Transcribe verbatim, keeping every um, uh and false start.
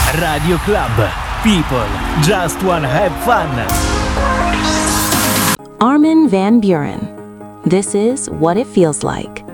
Radio Club. People just wanna have fun. Armin van Buuren. This is What It Feels Like.